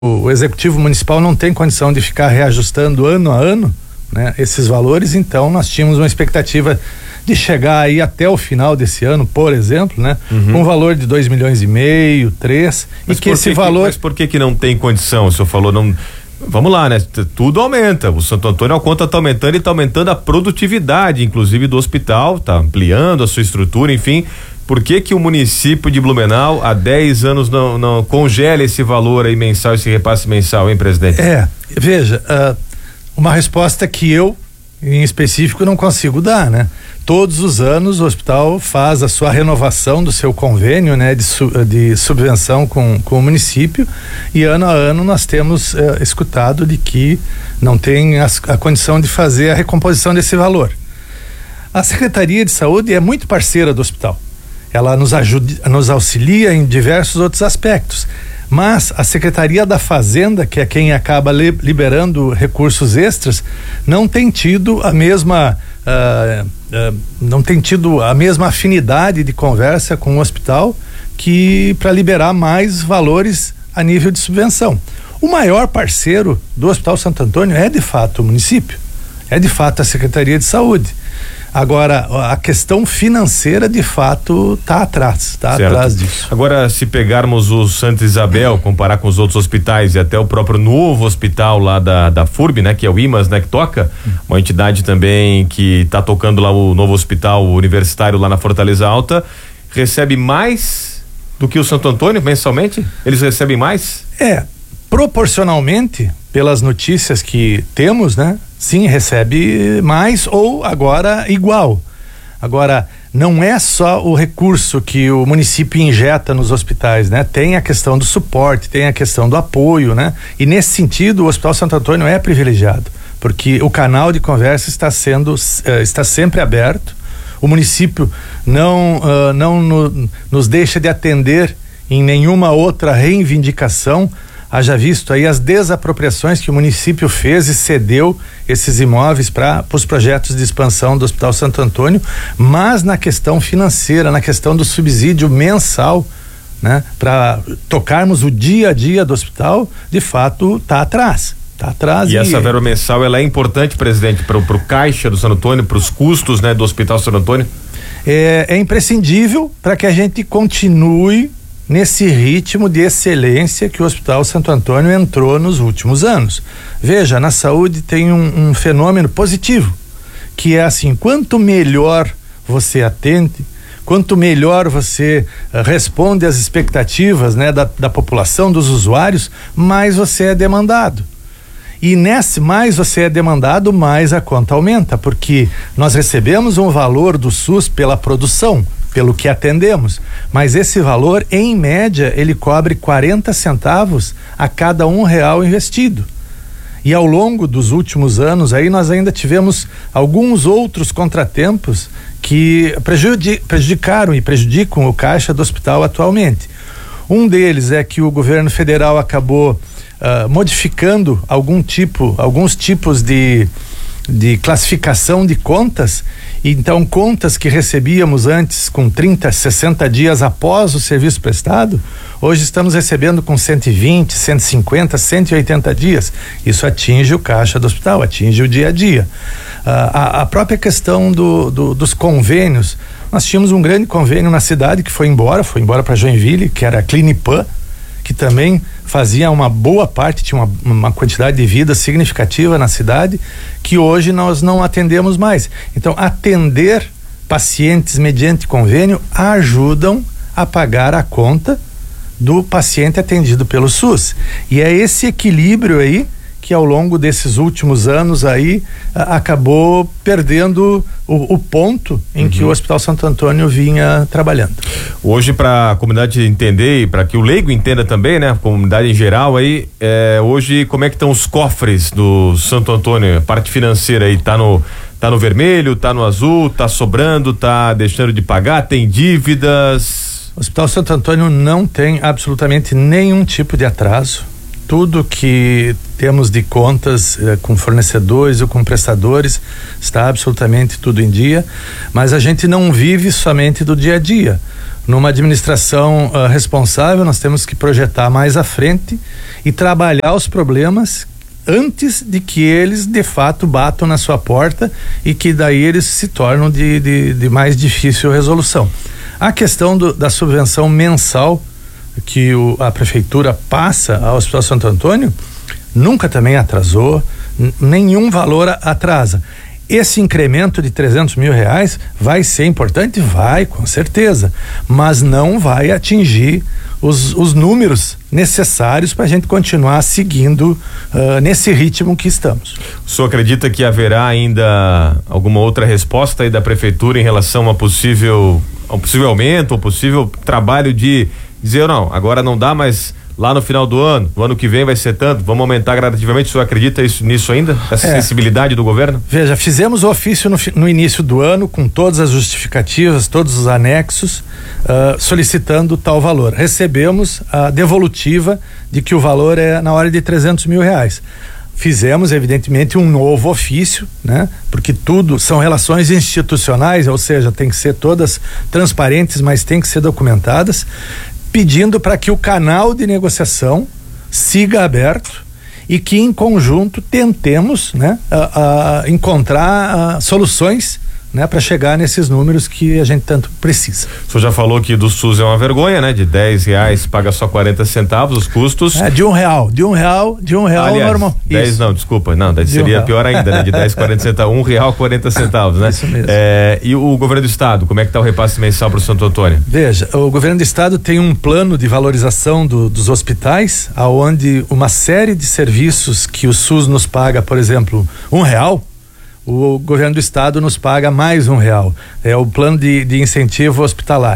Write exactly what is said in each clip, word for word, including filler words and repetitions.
o executivo municipal não tem condição de ficar reajustando ano a ano, né, esses valores. Então nós tínhamos uma expectativa de chegar aí até o final desse ano, por exemplo, né, uhum. com um valor de dois milhões e meio, três, mas e que esse que, valor. Mas por que que não tem condição? O senhor falou não. Vamos lá, né? Tudo aumenta. O Santo Antônio, a conta está aumentando e está aumentando a produtividade, inclusive do hospital, está ampliando a sua estrutura, enfim. Por que que o município de Blumenau há dez anos não, não congela esse valor aí mensal, esse repasse mensal, hein, presidente? É, veja, uh, uma resposta que eu, em específico, não consigo dar, né? Todos os anos o hospital faz a sua renovação do seu convênio, né, de, su, de subvenção com, com o município, e ano a ano nós temos uh, escutado de que não tem as, a condição de fazer a recomposição desse valor. A Secretaria de Saúde é muito parceira do hospital. Ela nos ajuda, nos auxilia em diversos outros aspectos. Mas a Secretaria da Fazenda, que é quem acaba li, liberando recursos extras, não tem tido a mesma uh, uh, não tem tido a mesma afinidade de conversa com o hospital que para liberar mais valores a nível de subvenção. O maior parceiro do Hospital Santo Antônio é de fato o município, é de fato a Secretaria de Saúde. Agora, a questão financeira, de fato, está atrás, está atrás disso. Agora, se pegarmos o Santa Isabel, comparar com os outros hospitais e até o próprio novo hospital lá da, da F U R B, né? Que é o I M A S, né? Que toca, uma entidade também que está tocando lá o novo hospital universitário lá na Fortaleza Alta, recebe mais do que o Santo Antônio mensalmente? Eles recebem mais? É, proporcionalmente, pelas notícias que temos, né? Sim, recebe mais ou agora igual. Agora, não é só o recurso que o município injeta nos hospitais, né? Tem a questão do suporte, tem a questão do apoio, né? E nesse sentido, o Hospital Santo Antônio é privilegiado, porque o canal de conversa está sendo, uh, está sempre aberto. O município não, uh, não no, nos deixa de atender em nenhuma outra reivindicação. Haja visto aí as desapropriações que o município fez e cedeu esses imóveis para os projetos de expansão do Hospital Santo Antônio, mas na questão financeira, na questão do subsídio mensal, né, para tocarmos o dia a dia do hospital, de fato está atrás. Tá atrás e, e essa verba mensal, ela é importante, presidente, para o caixa do Santo Antônio, para os custos, né, do Hospital Santo Antônio? É, é imprescindível para que a gente continue nesse ritmo de excelência que o Hospital Santo Antônio entrou nos últimos anos. Veja, na saúde tem um, um fenômeno positivo, que é assim: quanto melhor você atende, quanto melhor você uh, responde às expectativas, né, da, da população, dos usuários, mais você é demandado. E nesse mais você é demandado, mais a conta aumenta, porque nós recebemos um valor do SUS pela produção, pelo que atendemos, mas esse valor, em média, ele cobre quarenta centavos a cada um real investido. E ao longo dos últimos anos aí nós ainda tivemos alguns outros contratempos que prejudi- prejudicaram e prejudicam o caixa do hospital atualmente. Um deles é que o governo federal acabou uh, modificando algum tipo, alguns tipos de de classificação de contas. Então, contas que recebíamos antes com trinta, sessenta dias após o serviço prestado, hoje estamos recebendo com cento e vinte, cento e cinquenta, cento e oitenta dias. Isso atinge o caixa do hospital, atinge o dia a dia. Ah, a, a própria questão do, do, dos convênios, nós tínhamos um grande convênio na cidade que foi embora, foi embora para Joinville, que era a Clinipan, que também fazia uma boa parte, tinha uma, uma quantidade de vidas significativa na cidade, que hoje nós não atendemos mais. Então, atender pacientes mediante convênio ajudam a pagar a conta do paciente atendido pelo SUS. E é esse equilíbrio aí que ao longo desses últimos anos aí a, acabou perdendo o, o ponto em uhum. que o Hospital Santo Antônio vinha trabalhando. Hoje, para a comunidade entender e para que o leigo entenda também, né, a comunidade em geral aí, é, hoje como é que estão os cofres do Santo Antônio? A parte financeira aí tá no tá no vermelho, tá no azul, tá sobrando, tá deixando de pagar, tem dívidas? O Hospital Santo Antônio não tem absolutamente nenhum tipo de atraso. Tudo que temos de contas eh, com fornecedores ou com prestadores está absolutamente tudo em dia, mas a gente não vive somente do dia a dia. numa administração uh, responsável, nós temos que projetar mais à frente e trabalhar os problemas antes de que eles de fato batam na sua porta e que daí eles se tornam de, de, de mais difícil resolução. A questão do, da subvenção mensal que o, a prefeitura passa ao Hospital Santo Antônio nunca também atrasou, n- nenhum valor atrasa. Esse incremento de trezentos mil reais vai ser importante? Vai, com certeza, mas não vai atingir os, os números necessários para a gente continuar seguindo uh, nesse ritmo que estamos. O senhor acredita que haverá ainda alguma outra resposta aí da prefeitura em relação a possível, a um possível aumento, um possível trabalho de dizer, não, agora não dá, mas lá no final do ano, no ano que vem vai ser tanto, vamos aumentar gradativamente? O senhor acredita isso, nisso ainda? Essa é. sensibilidade do governo? Veja, fizemos o ofício no, no início do ano com todas as justificativas, todos os anexos, uh, solicitando tal valor. Recebemos a devolutiva de que o valor é na hora de trezentos mil reais. Fizemos, evidentemente, um novo ofício, né? Porque tudo são relações institucionais, ou seja, tem que ser todas transparentes, mas tem que ser documentadas, pedindo para que o canal de negociação siga aberto e que em conjunto tentemos, né, a, a encontrar a, soluções, né, para chegar nesses números que a gente tanto precisa. O senhor já falou que do SUS é uma vergonha, né? De dez reais paga só quarenta centavos os custos. É, de um real, de um real, de um real Aliás, normal. dez Isso. não, desculpa, não, daí De seria um pior ainda, né? De dez, quarenta centavos, um real, quarenta centavos, né? Isso mesmo. É, e o governo do estado, como é que tá o repasse mensal para o Santo Antônio? Veja, o governo do estado tem um plano de valorização do, dos hospitais, aonde uma série de serviços que o SUS nos paga, por exemplo, um real, o governo do estado nos paga mais um real. É o plano de, de incentivo hospitalar.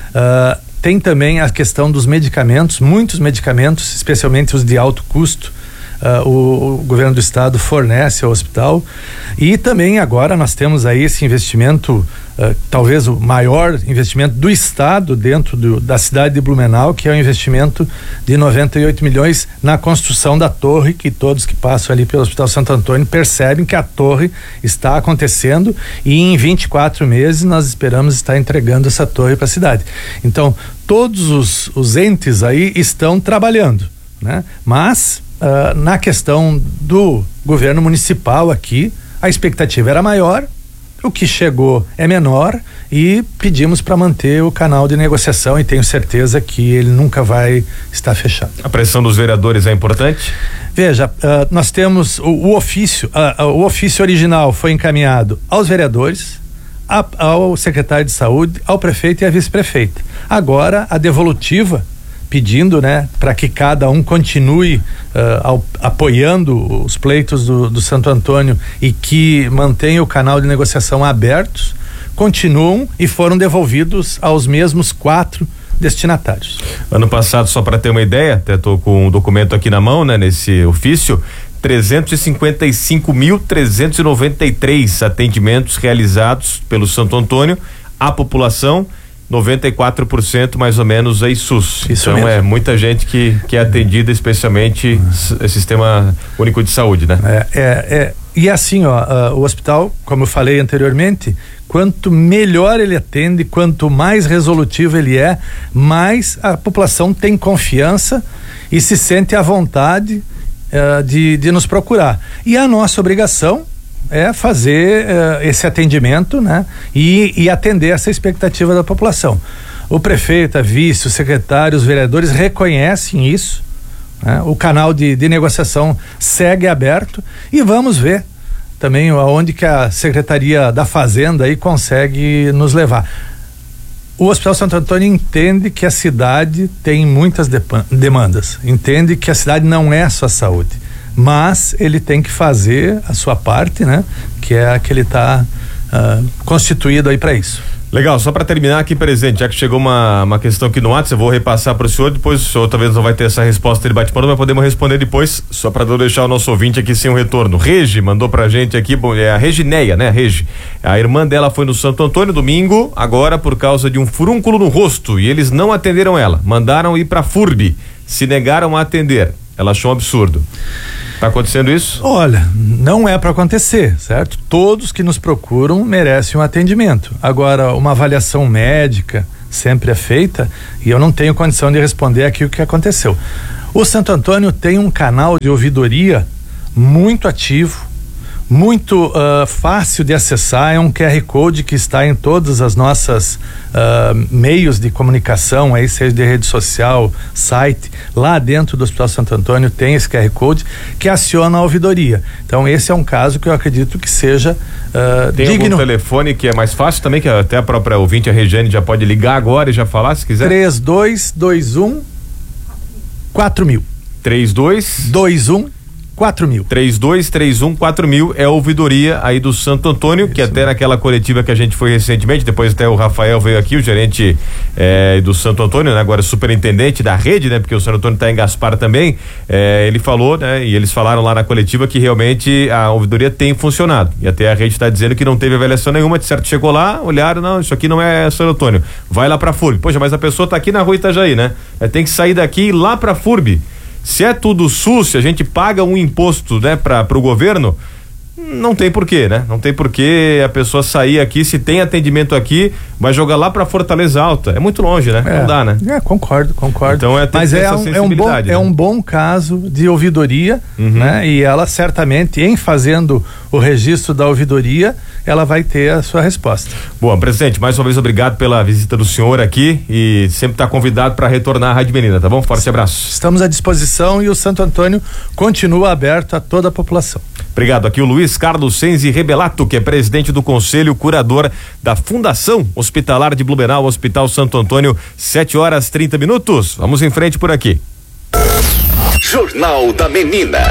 Uh, tem também a questão dos medicamentos, muitos medicamentos, especialmente os de alto custo, uh, o, o governo do estado fornece ao hospital. E também agora nós temos aí esse investimento, uh, talvez o maior investimento do estado dentro do, da cidade de Blumenau, que é o investimento de noventa e oito milhões na construção da torre, que todos que passam ali pelo Hospital Santo Antônio percebem que a torre está acontecendo e em vinte e quatro meses nós esperamos estar entregando essa torre para a cidade. Então, todos os, os entes aí estão trabalhando, né? Mas uh, na questão do governo municipal aqui, a expectativa era maior, o que chegou é menor e pedimos para manter o canal de negociação e tenho certeza que ele nunca vai estar fechado. A pressão dos vereadores é importante? Veja, uh, nós temos o, o ofício, uh, uh, o ofício original foi encaminhado aos vereadores, a, ao secretário de saúde, ao prefeito e à vice-prefeita. Agora a devolutiva, pedindo, né, para que cada um continue uh, ao, apoiando os pleitos do, do Santo Antônio e que mantenha o canal de negociação abertos, continuam e foram devolvidos aos mesmos quatro destinatários. Ano passado, só para ter uma ideia, até tô com um documento aqui na mão, né, nesse ofício, trezentos e cinquenta e cinco mil trezentos e noventa e três atendimentos realizados pelo Santo Antônio à população, noventa e quatro por cento mais ou menos aí SUS. Isso então mesmo. É muita gente que, que é atendida, especialmente uhum. Sistema Único de Saúde, né? É, é, é e assim, ó, uh, o hospital, como eu falei anteriormente, quanto melhor ele atende, quanto mais resolutivo ele é, mais a população tem confiança e se sente à vontade uh, de, de nos procurar. E a nossa obrigação é fazer uh, esse atendimento, né? E, e atender essa expectativa da população. O prefeito, a vice, o secretário, os vereadores reconhecem isso, né? O canal de, de negociação segue aberto e vamos ver também aonde que a Secretaria da Fazenda aí consegue nos levar. O Hospital Santo Antônio entende que a cidade tem muitas de, demandas, entende que a cidade não é só saúde, mas ele tem que fazer a sua parte, né? Que é a que ele está uh, constituído aí para isso. Legal, só para terminar aqui, presidente, já que chegou uma, uma questão aqui no WhatsApp, eu vou repassar para o senhor, depois o senhor talvez não vai ter essa resposta de bate-pronto, mas podemos responder depois, só para não deixar o nosso ouvinte aqui sem um retorno. Regi mandou pra gente aqui, bom, é a Regineia, né, Regi? A irmã dela foi no Santo Antônio domingo, agora por causa de um furúnculo no rosto, e eles não atenderam ela, mandaram ir pra FURB, se negaram a atender, ela achou um absurdo. Tá acontecendo isso? Olha, não é para acontecer, certo? Todos que nos procuram merecem um atendimento. Agora, uma avaliação médica, sempre é feita, e eu não tenho condição de responder aqui o que aconteceu. O Santo Antônio tem um canal de ouvidoria muito ativo, muito uh, fácil de acessar, é um Q R Code que está em todas as nossas uh, meios de comunicação, aí seja de rede social, site, lá dentro do Hospital Santo Antônio tem esse Q R Code que aciona a ouvidoria. Então esse é um caso que eu acredito que seja uh, tem digno. Tem algum telefone que é mais fácil também, que até a própria ouvinte, a Regiane, já pode ligar agora e já falar, se quiser? três dois dois um quatro mil. três dois dois um quatro mil. três dois três um quatro mil é a ouvidoria aí do Santo Antônio, isso, que até naquela coletiva que a gente foi recentemente, depois até o Rafael veio aqui, o gerente eh, do Santo Antônio, né? Agora superintendente da rede, né? Porque o Santo Antônio está em Gaspar também, eh, ele falou, né? E eles falaram lá na coletiva que realmente a ouvidoria tem funcionado, e até a rede está dizendo que não teve avaliação nenhuma, de certo chegou lá, olharam, não, isso aqui não é Santo Antônio, vai lá pra F U R B. Poxa, mas a pessoa tá aqui na rua Itajaí, né? É, tem que sair daqui e ir lá pra F U R B. Se é tudo SUS, se a gente paga um imposto, né, para o governo, não tem porquê, né? Não tem porquê a pessoa sair aqui, se tem atendimento aqui, vai jogar lá para Fortaleza Alta. É muito longe, né? É, não dá, né? É, concordo, concordo. Então é Mas é um, é, um bom, né? é um bom caso de ouvidoria, uhum. né? E ela certamente, em fazendo o registro da ouvidoria, ela vai ter a sua resposta. Bom, presidente, mais uma vez obrigado pela visita do senhor aqui e sempre está convidado para retornar à Rádio Menina, tá bom? Forte abraço. Estamos à disposição e o Santo Antônio continua aberto a toda a população. Obrigado. Aqui o Luiz Carlos Senzi Rebelato, que é presidente do Conselho Curador da Fundação Hospitalar de Blumenau, Hospital Santo Antônio, sete horas trinta minutos. Vamos em frente por aqui. Jornal da Menina.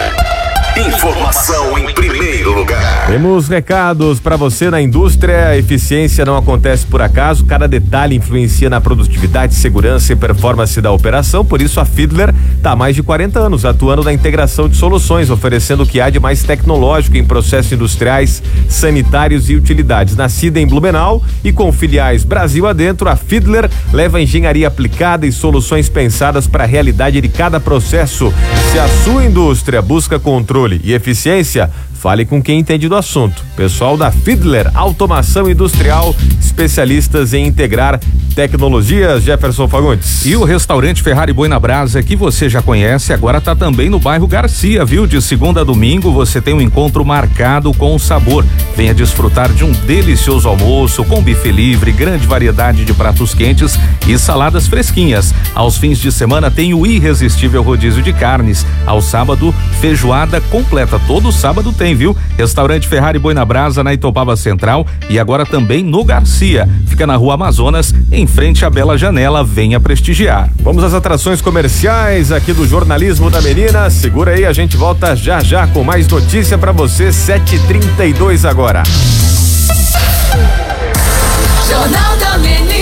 Informação em primeiro lugar. Temos recados para você na indústria. A eficiência não acontece por acaso. Cada detalhe influencia na produtividade, segurança e performance da operação. Por isso a Fiedler está há mais de quarenta anos atuando na integração de soluções, oferecendo o que há de mais tecnológico em processos industriais, sanitários e utilidades. Nascida em Blumenau e com filiais Brasil adentro, a Fiedler leva engenharia aplicada e soluções pensadas para a realidade de cada processo. Se a sua indústria busca controle e eficiência, fale com quem entende do assunto. Pessoal da Fiedler Automação Industrial, especialistas em integrar tecnologias. Jefferson Fagundes. E o restaurante Ferrari Boi na Brasa, que você já conhece, agora tá também no bairro Garcia, viu? De segunda a domingo você tem um encontro marcado com o sabor. Venha desfrutar de um delicioso almoço com buffet livre, grande variedade de pratos quentes e saladas fresquinhas. Aos fins de semana tem o irresistível rodízio de carnes. Ao sábado, feijoada completa. Todo sábado tem, viu? Restaurante Ferrari Boi na Brasa, na Itopava Central e agora também no Garcia. Fica na Rua Amazonas, em frente à Bela Janela. Venha prestigiar. Vamos às atrações comerciais aqui do Jornalismo da Menina. Segura aí, a gente volta já já com mais notícia pra você. sete e trinta e dois agora. Jornal da Menina.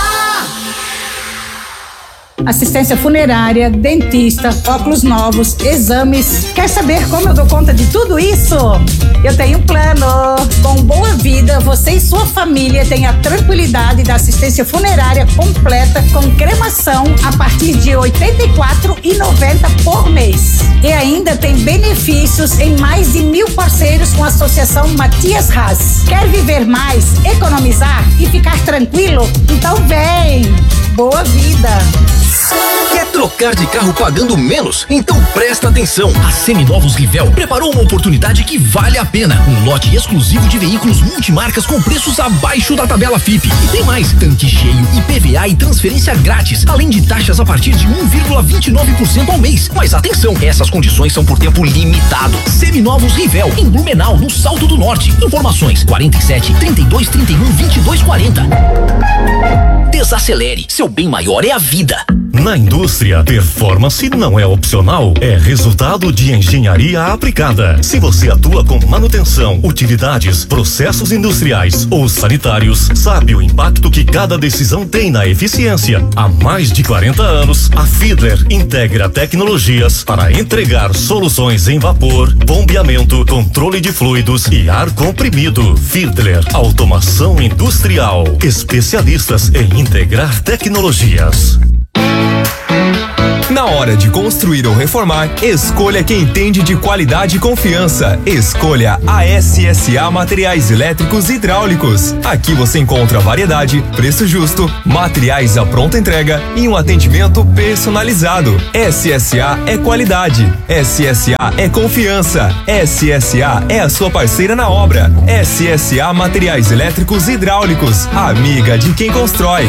Assistência funerária, dentista, óculos novos, exames. Quer saber como eu dou conta de tudo isso? Eu tenho um plano. Com Boa Vida, você e sua família têm a tranquilidade da assistência funerária completa com cremação a partir de oitenta e quatro reais e noventa centavos por mês. E ainda tem benefícios em mais de mil parceiros com a Associação Matias Haas. Quer viver mais, economizar e ficar tranquilo? Então vem! Boa Vida! Quer trocar de carro pagando menos? Então presta atenção. A Seminovos Rivel preparou uma oportunidade que vale a pena. Um lote exclusivo de veículos multimarcas com preços abaixo da tabela F I P. E tem mais, tanque cheio, I P V A e transferência grátis, além de taxas a partir de um vírgula vinte e nove por cento ao mês. Mas atenção, essas condições são por tempo limitado. Seminovos Rivel, em Blumenau, no Salto do Norte. Informações quarenta e sete, trinta e dois, trinta e um, vinte e dois, quarenta. Desacelere, seu bem maior é a vida. Na indústria, performance não é opcional, é resultado de engenharia aplicada. Se você atua com manutenção, utilidades, processos industriais ou sanitários, sabe o impacto que cada decisão tem na eficiência. Há mais de quarenta anos, a Fiedler integra tecnologias para entregar soluções em vapor, bombeamento, controle de fluidos e ar comprimido. Fiedler Automação Industrial, especialistas em integrar tecnologias. Na hora de construir ou reformar, escolha quem entende de qualidade e confiança. Escolha a S S A Materiais Elétricos e Hidráulicos. Aqui você encontra variedade, preço justo, materiais à pronta entrega e um atendimento personalizado. S S A é qualidade. S S A é confiança. S S A é a sua parceira na obra. S S A Materiais Elétricos e Hidráulicos, a amiga de quem constrói.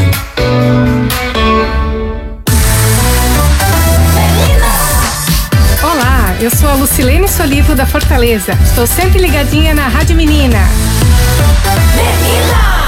Olá, eu sou a Lucilene Solivo da Fortaleza. Estou sempre ligadinha na Rádio Menina. Menina!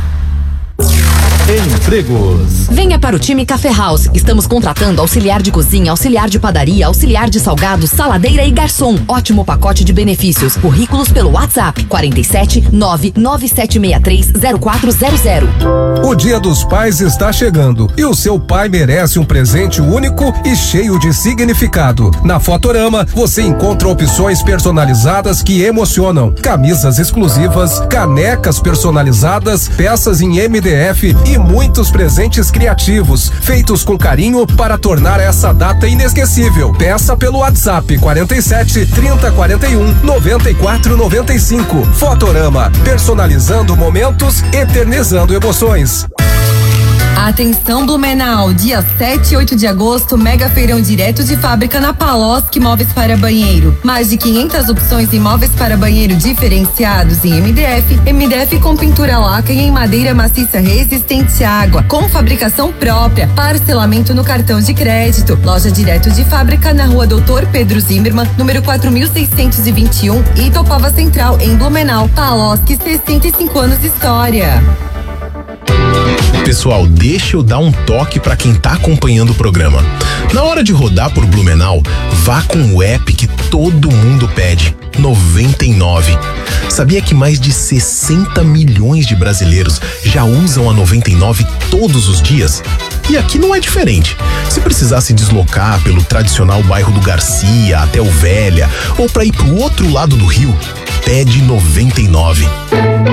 Empregos. Venha para o time Café House. Estamos contratando auxiliar de cozinha, auxiliar de padaria, auxiliar de salgados, saladeira e garçom. Ótimo pacote de benefícios. Currículos pelo WhatsApp quarenta e sete nove nove sete seis três zero quatro zero zero. O Dia dos Pais está chegando e o seu pai merece um presente único e cheio de significado. Na Fotorama você encontra opções personalizadas que emocionam, camisas exclusivas, canecas personalizadas, peças em M D F e muitos presentes criativos, feitos com carinho para tornar essa data inesquecível. Peça pelo WhatsApp quarenta e sete trinta quarenta e um noventa e quatro noventa e cinco. Fotorama, personalizando momentos, eternizando emoções. Atenção Blumenau, dia sete e oito de agosto, mega feirão direto de fábrica na Paloski Móveis para Banheiro. Mais de quinhentas opções em móveis para banheiro diferenciados em M D F, M D F com pintura laca e em madeira maciça resistente à água, com fabricação própria, parcelamento no cartão de crédito. Loja direto de fábrica na rua Doutor Pedro Zimmermann, número quatro mil seiscentos e vinte e um, Itopava Central, em Blumenau. Paloski, sessenta e cinco anos de história. Pessoal, deixa eu dar um toque para quem tá acompanhando o programa. Na hora de rodar por Blumenau, vá com o app que todo mundo pede, noventa e nove. Sabia que mais de sessenta milhões de brasileiros já usam a noventa e nove todos os dias? E aqui não é diferente. Se precisar se deslocar pelo tradicional bairro do Garcia até o Velha ou para ir pro outro lado do rio, pede noventa e nove.